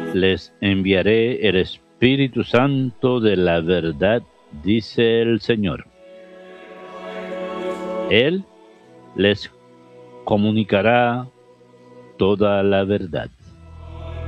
les enviaré el Espíritu Santo de la verdad, dice el Señor. Él les comunicará toda la verdad.